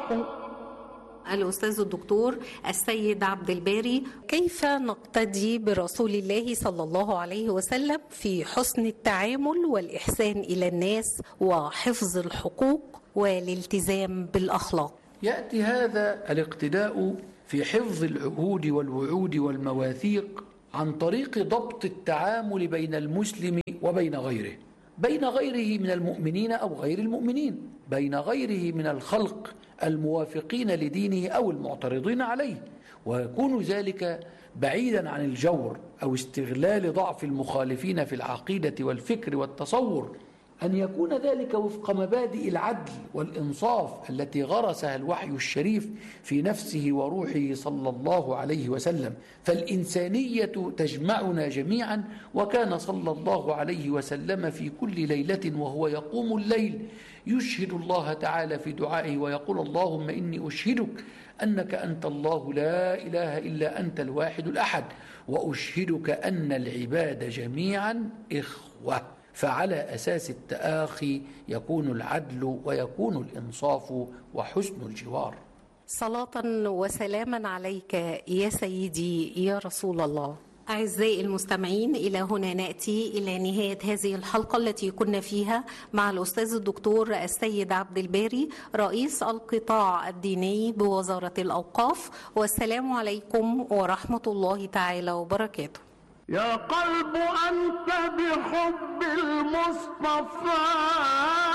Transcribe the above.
الأستاذ الدكتور السيد عبد الباري، كيف نقتدي برسول الله صلى الله عليه وسلم في حسن التعامل والإحسان إلى الناس وحفظ الحقوق والالتزام بالأخلاق؟ يأتي هذا الاقتداء في حفظ العهود والوعود والمواثيق عن طريق ضبط التعامل بين المسلم وبين غيره، بين غيره من المؤمنين أو غير المؤمنين، بين غيره من الخلق الموافقين لدينه أو المعترضين عليه، ويكون ذلك بعيدا عن الجور أو استغلال ضعف المخالفين في العقيدة والفكر والتصور، أن يكون ذلك وفق مبادئ العدل والإنصاف التي غرسها الوحي الشريف في نفسه وروحه صلى الله عليه وسلم. فالإنسانية تجمعنا جميعا، وكان صلى الله عليه وسلم في كل ليلة وهو يقوم الليل يشهد الله تعالى في دعائه ويقول: اللهم إني أشهدك أنك أنت الله لا إله إلا أنت الواحد الأحد، وأشهدك أن العباد جميعا إخوة. فعلى أساس التآخي يكون العدل ويكون الإنصاف وحسن الجوار. صلاة وسلاما عليك يا سيدي يا رسول الله. أعزائي المستمعين، إلى هنا نأتي إلى نهاية هذه الحلقة التي كنا فيها مع الأستاذ الدكتور السيد عبد الباري، رئيس القطاع الديني بوزارة الأوقاف، والسلام عليكم ورحمة الله تعالى وبركاته. يا قلب أنت بحب المصطفى